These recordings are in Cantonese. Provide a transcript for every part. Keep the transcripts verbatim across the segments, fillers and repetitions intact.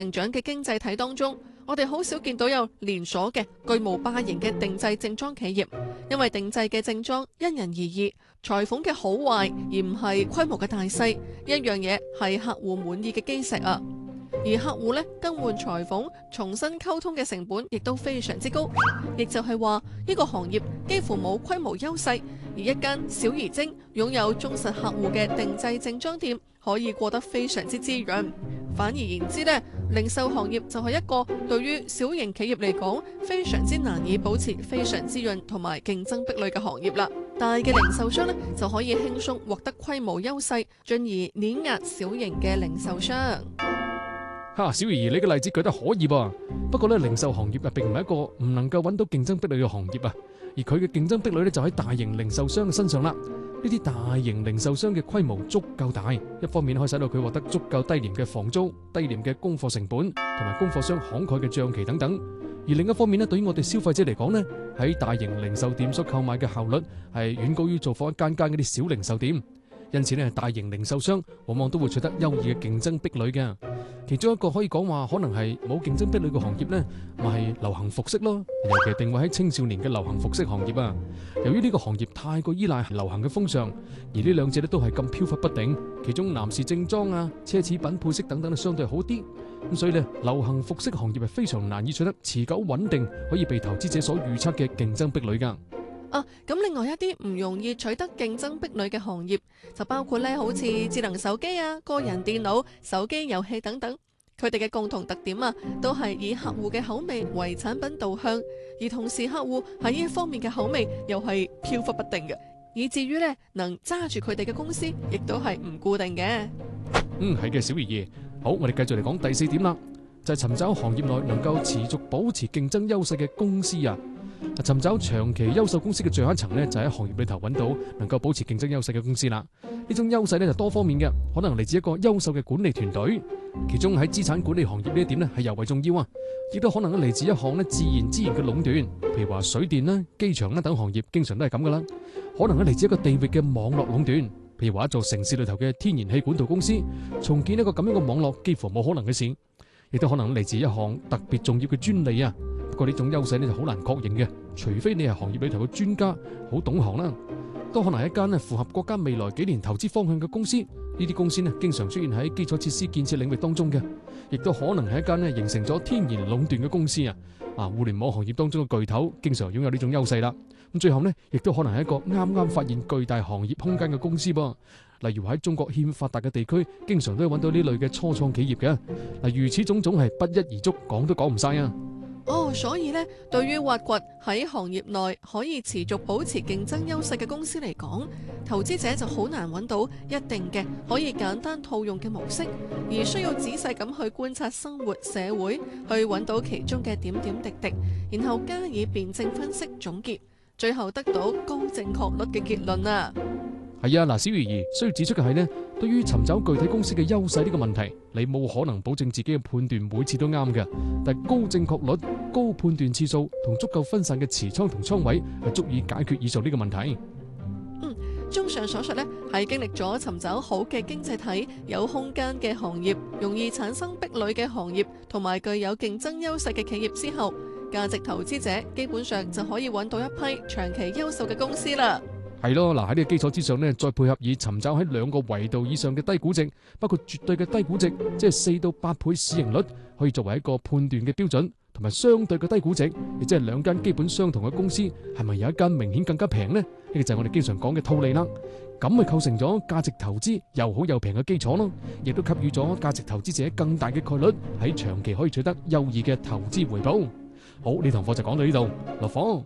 成長嘅經濟體當中，我哋好少見到有連鎖嘅巨無霸型嘅定製正裝企業，因為定製嘅正裝因人而異，裁縫嘅好壞而唔係規模嘅大細，一樣嘢係客戶滿意嘅基石啊。而客戶咧更換裁縫、重新溝通嘅成本亦都非常之高，亦就係話呢個行業幾乎冇規模優勢，而一間小而精、擁有忠實客戶嘅定製正裝店可以過得非常之滋潤。反而言之呢，零售行業就係一個對於小型企業嚟講非常之難以保持非常滋潤同埋競爭壁壘嘅行業啦。大嘅零售商呢，就可以輕鬆獲得規模優勢，進而碾壓小型嘅零售商。 哈，小儀，你嘅例子舉得可以噃。不過咧，零售行業啊，並唔係一個唔能夠揾到競爭壁壘嘅行業啊。而佢嘅競爭壁壘咧，就喺大型零售商嘅身上啦。呢啲大型零售商嘅規模足夠大，一方面可以使到佢獲得足夠低廉嘅房租、低廉嘅供貨成本，同埋供貨商慷慨嘅賬期等等。而另一方面咧，對於我哋消費者嚟講咧，喺大型零售店所購買嘅效率係遠高於做訪一間間嗰啲小零售店。因此咧，大型零售商往往都會取得優異嘅競爭壁壘嘅。其中一個可以講話可能係冇競爭壁壘嘅行業呢，咪係流行服飾咯。尤其定位喺青少年嘅流行服飾行業啊。由於呢個行業太過依賴流行嘅風尚，而呢兩者咧都係咁飄忽不定。其中男士正裝啊、奢侈品配飾等等都相對好啲。咁所以呢，流行服飾行業係非常難以取得持久穩定，可以被投資者所預測嘅競爭壁壘㗎。 啊，咁另外一啲唔容易取得競爭壁壘嘅行業，就包括咧好似智能手機啊、個人電腦、手機遊戲等等。佢哋嘅共同特點啊，都係以客戶嘅口味為產品導向，而同時客戶喺呢一方面嘅口味又係飄忽不定嘅，以至於咧能揸住佢哋嘅公司，亦都係唔固定嘅。 嗯，係嘅，小爺爺。好，我哋繼續嚟講第四點啦，就係尋找行業內能夠持續保持競爭優勢嘅公司啊。尋找長期優秀公司嘅最後一層呢，就喺行業裏頭揾到能夠保持競爭優勢嘅公司啦。呢種優勢呢，就多方面嘅，可能嚟自一個優秀嘅管理團隊，其中喺資產管理行業呢一點呢係尤為重要啊。亦都可能嚟自一項呢自然資源嘅壟斷，譬如話水電啦、機場啦等行業，經常都係咁噶啦。可能咧嚟自一個地域嘅網絡壟斷，譬如話一座城市裏頭嘅天然氣管道公司，重建一個咁樣嘅網絡幾乎冇可能嘅事。亦都可能嚟自一項特別重要嘅專利啊。不過呢種優勢呢就好難確認嘅，除非你係行業裏頭嘅專家，好懂行啦。都可能係一間咧符合國家未來幾年投資方向嘅公司，呢啲公司呢經常出現喺基礎設施建設領域當中嘅，亦都可能係一間咧形成咗天然壟斷嘅公司啊。啊，互聯網行業當中嘅巨頭經常擁有呢種優勢啦。咁最後呢，亦都可能係一個啱啱發現巨大行業空間嘅公司噃。例如喺中國欠發達嘅地區，經常都會揾到呢類嘅初創企業嘅。嗱，如此種種係不一而足，講都講唔晒啊。 哦，所以呢，對於挖掘喺行業內可以持續保持競爭優勢嘅公司嚟講，投資者就好難揾到一定嘅可以簡單套用嘅模式，而需要仔細咁去觀察生活社會，去揾到其中嘅點點滴滴，然後加以辯證分析總結，最後得到高正確率嘅結論啊！ 係啊，嗱，小魚兒需要指出嘅係呢，對於尋找具體公司嘅優勢呢個問題，你冇可能保證自己嘅判斷每次都啱嘅，但係高正確率、高判斷次數同足夠分散嘅持倉同倉位係足以解決以上呢個問題。 嗯，綜上所述呢，係經歷咗尋找好嘅經濟體、有空間嘅行業、容易產生壁壘嘅行業同埋具有競爭優勢嘅企業之後，價值投資者基本上就可以揾到一批長期優秀嘅公司啦。 係咯，嗱，喺呢個基礎之上呢，再配合以尋找喺兩個維度以上嘅低估值，包括絕對嘅低估值，即係四到八倍市盈率，可以作為一個判斷嘅標準，同埋相對嘅低估值，亦即係兩間基本相同嘅公司，係咪有一間明顯更加平呢？呢個就係我哋經常講嘅套利啦。咁咪構成咗價值投資又好又平嘅基礎咯，亦都給予咗價值投資者更大嘅概率喺長期可以取得優異嘅投資回報。好，呢堂課就講到呢度，落課。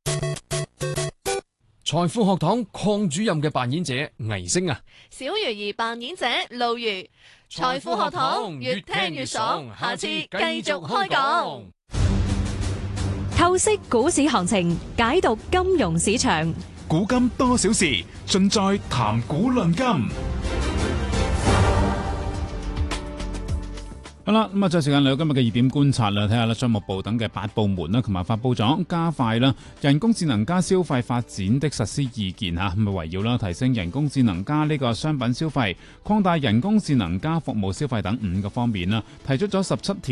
財富學堂鄺主任嘅扮演者倪星啊， 小魚兒扮演者露如。財富學堂越聽越爽，下次繼續開講。 透析股市行情，解讀金融市場， 古今多少事，盡在談股論金。 好啦，咁啊，再時間嚟到今日嘅熱點觀察啦，睇下啦，商務部等嘅八部門啦，同埋發布咗加快啦人工智能加消費發展的實施意見吓，咁啊圍繞啦提升人工智能加呢個商品消費、擴大人工智能加服務消費等五個方面啦，提出咗十七條